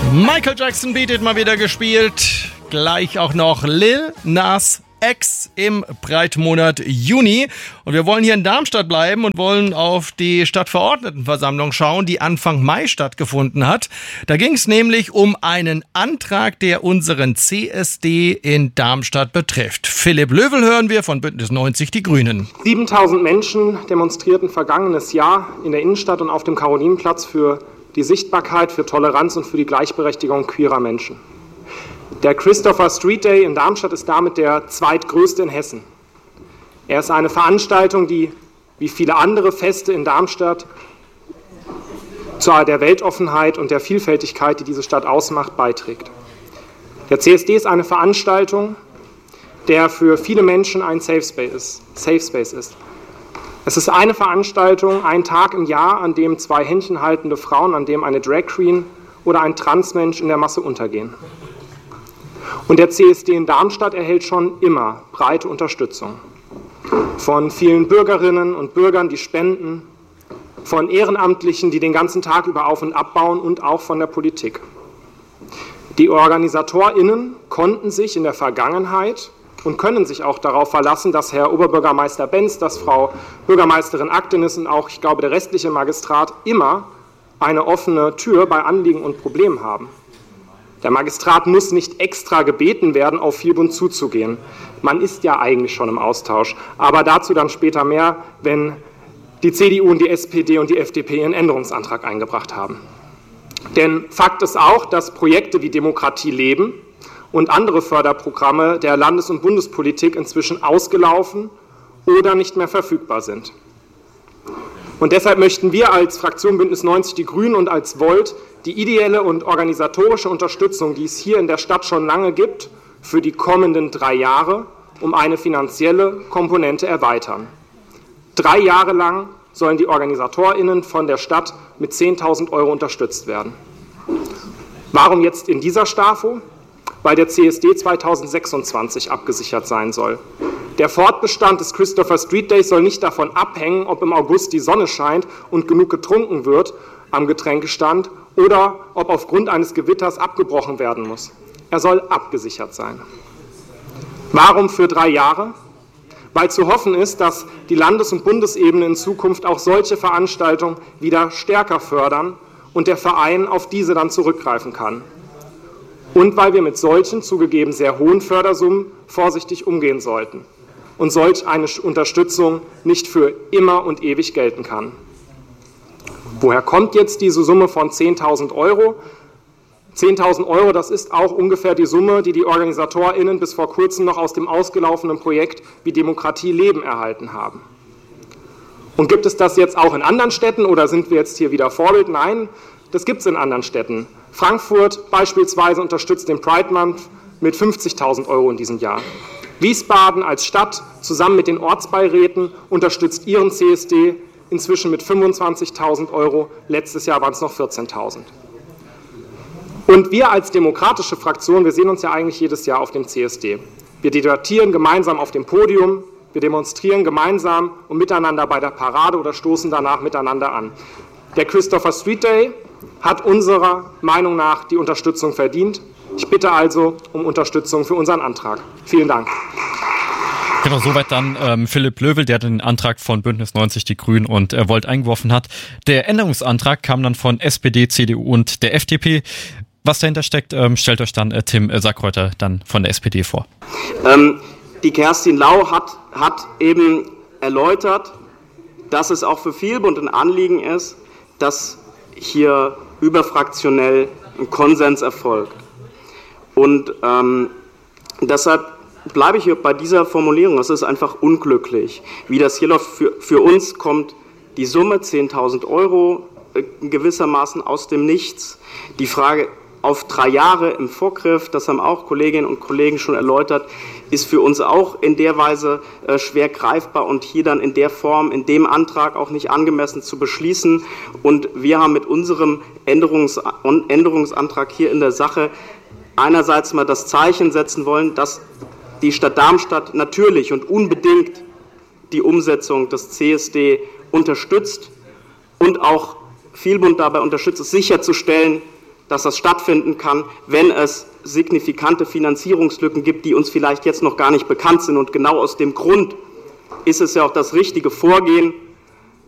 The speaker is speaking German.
Michael Jackson bietet mal wieder gespielt. Gleich auch noch Lil Nas X im Breitmonat Juni. Und wir wollen hier in Darmstadt bleiben und wollen auf die Stadtverordnetenversammlung schauen, die Anfang Mai stattgefunden hat. Da ging es nämlich um einen Antrag, der unseren CSD in Darmstadt betrifft. Philipp Löwel hören wir von Bündnis 90 Die Grünen. 7000 Menschen demonstrierten vergangenes Jahr in der Innenstadt und auf dem Karolinenplatz für die Sichtbarkeit, für Toleranz und für die Gleichberechtigung queerer Menschen. Der Christopher Street Day in Darmstadt ist damit der zweitgrößte in Hessen. Er ist eine Veranstaltung, die, wie viele andere Feste in Darmstadt, zu der Weltoffenheit und der Vielfältigkeit, die diese Stadt ausmacht, beiträgt. Der CSD ist eine Veranstaltung, der für viele Menschen ein Safe Space ist. Es ist eine Veranstaltung, ein Tag im Jahr, an dem zwei händchenhaltende Frauen, an dem eine Drag Queen oder ein Transmensch in der Masse untergehen. Und der CSD in Darmstadt erhält schon immer breite Unterstützung. Von vielen Bürgerinnen und Bürgern, die spenden, von Ehrenamtlichen, die den ganzen Tag über auf- und abbauen und auch von der Politik. Die OrganisatorInnen konnten sich in der Vergangenheit und können sich auch darauf verlassen, dass Herr Oberbürgermeister Benz, dass Frau Bürgermeisterin Aktenis und auch, ich glaube, der restliche Magistrat immer eine offene Tür bei Anliegen und Problemen haben. Der Magistrat muss nicht extra gebeten werden, auf Vielbund zuzugehen. Man ist ja eigentlich schon im Austausch. Aber dazu dann später mehr, wenn die CDU und die SPD und die FDP ihren Änderungsantrag eingebracht haben. Denn Fakt ist auch, dass Projekte wie Demokratie leben und andere Förderprogramme der Landes- und Bundespolitik inzwischen ausgelaufen oder nicht mehr verfügbar sind. Und deshalb möchten wir als Fraktion Bündnis 90 Die Grünen und als Volt die ideelle und organisatorische Unterstützung, die es hier in der Stadt schon lange gibt, für die kommenden 3 Jahre um eine finanzielle Komponente erweitern. 3 Jahre lang sollen die OrganisatorInnen von der Stadt mit 10.000 € unterstützt werden. Warum jetzt in dieser Stafo? Weil der CSD 2026 abgesichert sein soll. Der Fortbestand des Christopher Street Days soll nicht davon abhängen, ob im August die Sonne scheint und genug getrunken wird am Getränkestand oder ob aufgrund eines Gewitters abgebrochen werden muss. Er soll abgesichert sein. Warum für 3 Jahre? Weil zu hoffen ist, dass die Landes- und Bundesebene in Zukunft auch solche Veranstaltungen wieder stärker fördern und der Verein auf diese dann zurückgreifen kann. Und weil wir mit solchen, zugegeben sehr hohen Fördersummen vorsichtig umgehen sollten und solch eine Unterstützung nicht für immer und ewig gelten kann. Woher kommt jetzt diese Summe von 10.000 €? 10.000 €, das ist auch ungefähr die Summe, die die OrganisatorInnen bis vor kurzem noch aus dem ausgelaufenen Projekt wie Demokratie leben erhalten haben. Und gibt es das jetzt auch in anderen Städten oder sind wir jetzt hier wieder Vorbild? Nein, das gibt es in anderen Städten. Frankfurt beispielsweise unterstützt den Pride Month mit 50.000 € in diesem Jahr. Wiesbaden als Stadt zusammen mit den Ortsbeiräten unterstützt ihren CSD inzwischen mit 25.000 €. Letztes Jahr waren es noch 14.000. Und wir als demokratische Fraktion, wir sehen uns ja eigentlich jedes Jahr auf dem CSD. Wir debattieren gemeinsam auf dem Podium, wir demonstrieren gemeinsam und miteinander bei der Parade oder stoßen danach miteinander an. Der Christopher Street Day hat unserer Meinung nach die Unterstützung verdient. Ich bitte also um Unterstützung für unseren Antrag. Vielen Dank. Genau, soweit dann Philipp Löwel, der den Antrag von Bündnis 90 Die Grünen und Volt eingeworfen hat. Der Änderungsantrag kam dann von SPD, CDU und der FDP. Was dahinter steckt, stellt euch dann Tim Sackreuter dann von der SPD vor. Die Kerstin Lau hat eben erläutert, dass es auch für Vielbund ein Anliegen ist, dass hier überfraktionell ein Konsens erfolgt. Und deshalb bleibe ich hier bei dieser Formulierung. Es ist einfach unglücklich, wie das hier läuft. Für uns kommt die Summe 10.000 € gewissermaßen aus dem Nichts. Die Frage auf 3 Jahre im Vorgriff, das haben auch Kolleginnen und Kollegen schon erläutert, ist für uns auch in der Weise schwer greifbar und hier dann in der Form, in dem Antrag auch nicht angemessen zu beschließen. Und wir haben mit unserem Änderungsantrag hier in der Sache einerseits mal das Zeichen setzen wollen, dass die Stadt Darmstadt natürlich und unbedingt die Umsetzung des CSD unterstützt und auch Vielbund dabei unterstützt, es sicherzustellen, dass das stattfinden kann, wenn es signifikante Finanzierungslücken gibt, die uns vielleicht jetzt noch gar nicht bekannt sind. Und genau aus dem Grund ist es ja auch das richtige Vorgehen,